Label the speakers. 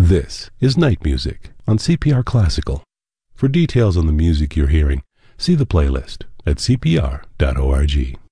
Speaker 1: This is Night Music on CPR Classical. For details on the music you're hearing, see the playlist at cpr.org.